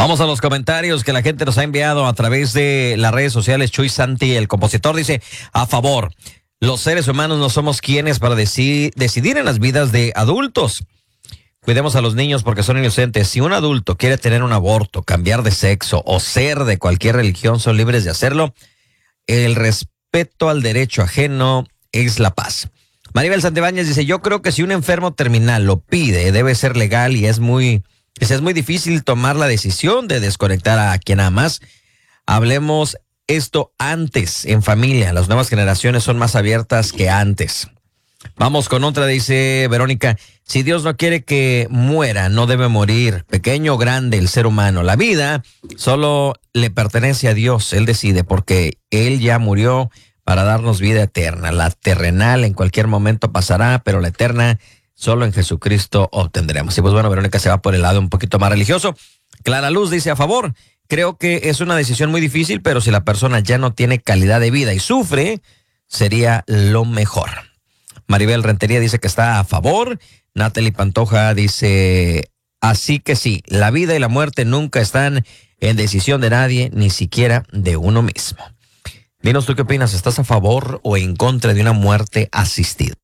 Vamos a los comentarios que la gente nos ha enviado a través de las redes sociales. Chuy Santi, el compositor, dice: a favor, los seres humanos no somos quienes para decidir en las vidas de adultos. Cuidemos a los niños porque son inocentes. Si un adulto quiere tener un aborto, cambiar de sexo o ser de cualquier religión, son libres de hacerlo. El respeto al derecho ajeno es la paz. Maribel Santibáñez dice: yo creo que si un enfermo terminal lo pide, debe ser legal y es muy difícil tomar la decisión de desconectar a quien amas. Hablemos esto antes, en familia. Las nuevas generaciones son más abiertas que antes. Vamos con otra, dice Verónica: si Dios no quiere que muera, no debe morir. Pequeño o grande el ser humano. La vida solo le pertenece a Dios. Él decide porque Él ya murió para darnos vida eterna. La terrenal en cualquier momento pasará, pero la eterna solo en Jesucristo obtendremos. Y pues bueno, Verónica se va por el lado un poquito más religioso. Clara Luz dice: a favor. Creo que es una decisión muy difícil, pero si la persona ya no tiene calidad de vida y sufre, sería lo mejor. Maribel Rentería dice que está a favor. Natalie Pantoja dice: así que sí, la vida y la muerte nunca están en decisión de nadie, ni siquiera de uno mismo. Dinos tú qué opinas, ¿estás a favor o en contra de una muerte asistida?